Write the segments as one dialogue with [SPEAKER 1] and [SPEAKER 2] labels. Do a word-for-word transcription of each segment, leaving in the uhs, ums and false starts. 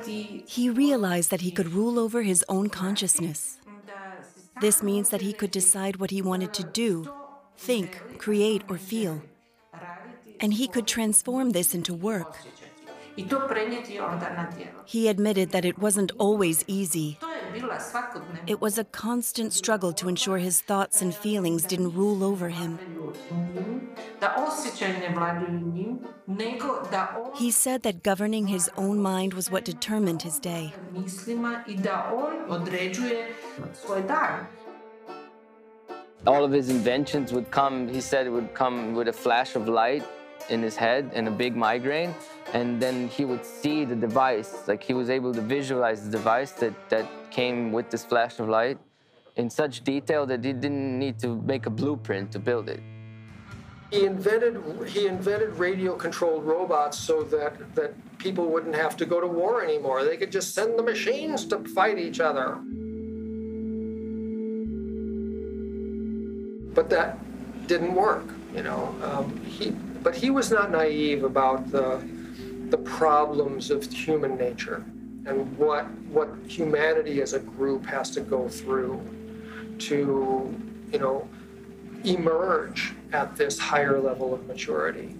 [SPEAKER 1] He realized that he could rule over his own consciousness. This means that he could decide what he wanted to do, think, create, or feel. And he could transform this into work. He admitted that it wasn't always easy. It was a constant struggle to ensure his thoughts and feelings didn't rule over him. He said that governing his own mind was what determined his day.
[SPEAKER 2] All of his inventions would come, he said it would come with a flash of light in his head and a big migraine, and then he would see the device, like he was able to visualize the device that, that came with this flash of light in such detail that he didn't need to make a blueprint to build it.
[SPEAKER 3] He invented, he invented radio-controlled robots so that, that people wouldn't have to go to war anymore. They could just send the machines to fight each other. But that didn't work, you know. Um, he, but he was not naive about the, the problems of human nature and what, what humanity as a group has to go through to, you know, emerge at this higher level of maturity.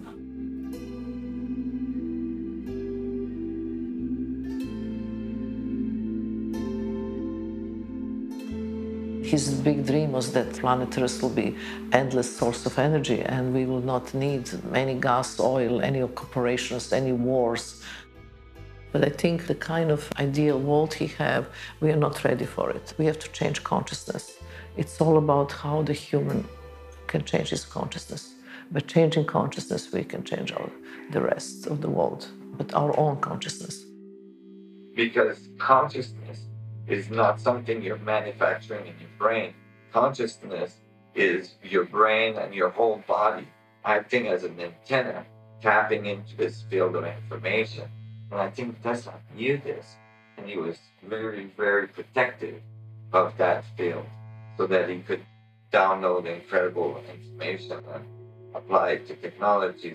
[SPEAKER 4] His big dream was that planet Earth will be endless source of energy and we will not need any gas, oil, any corporations, any wars. But I think the kind of ideal world he have, we are not ready for it. We have to change consciousness. It's all about how the human can change his consciousness. By changing consciousness, we can change our, the rest of the world, but our own consciousness.
[SPEAKER 5] Because consciousness is not something you're manufacturing in your brain. Consciousness is your brain and your whole body acting as an antenna, tapping into this field of information. And I think Tesla knew this, and he was very, very protective of that field so that he could download incredible information and apply it to technologies.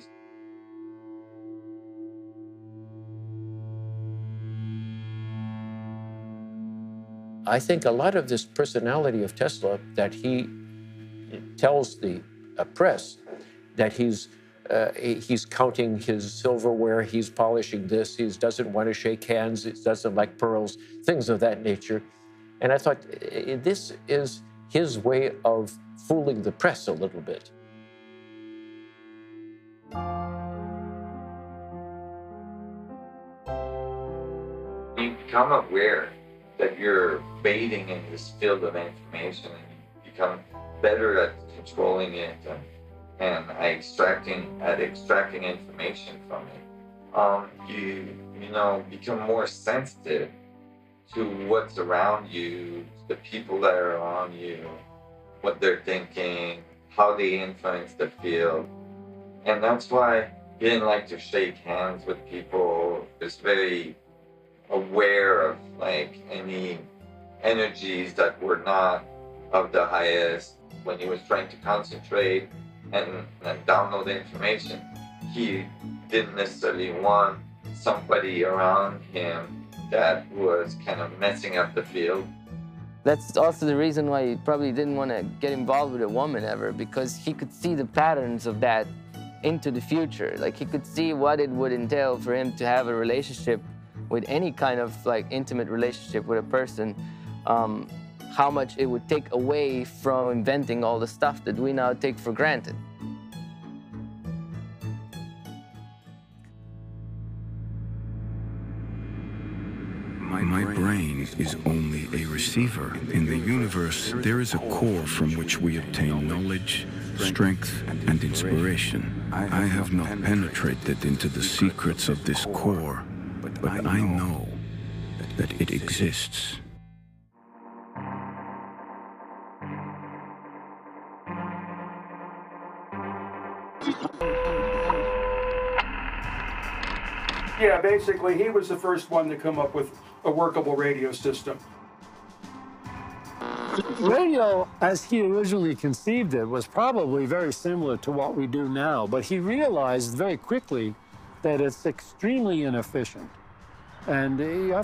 [SPEAKER 6] I think a lot of this personality of Tesla that he tells the uh, press that he's uh, he's counting his silverware, he's polishing this, he doesn't want to shake hands, he doesn't like pearls, things of that nature. And I thought, this is his way of fooling the press a little bit.
[SPEAKER 5] You become aware that you're bathing in this field of information and you become better at controlling it and, and extracting at extracting information from it. Um, you you know become more sensitive to what's around you, the people that are around you, what they're thinking, how they influence the field. And that's why he didn't like to shake hands with people. He was very aware of like any energies that were not of the highest. When he was trying to concentrate and, and download the information, he didn't necessarily want somebody around him that was kind of messing up the field.
[SPEAKER 2] That's also the reason why he probably didn't want to get involved with a woman ever, because he could see the patterns of that into the future. Like, he could see what it would entail for him to have a relationship with any kind of like intimate relationship with a person, um, how much it would take away from inventing all the stuff that we now take for granted.
[SPEAKER 7] My brain is only a receiver. In the universe, there is a core from which we obtain knowledge, strength, and inspiration. I have not penetrated into the secrets of this core, but I know that it exists.
[SPEAKER 8] Yeah, basically, he was the first one to come up with a workable radio system.
[SPEAKER 9] Radio, as he originally conceived it, was probably very similar to what we do now, but he realized very quickly that it's extremely inefficient. And he